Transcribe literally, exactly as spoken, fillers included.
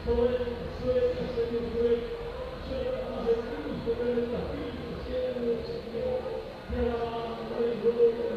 Suelta, suelta, Señor, suelta. Suelta más de Cristo, que es el Espíritu, cielo, Señor. Te alabamos, Rey, gloria.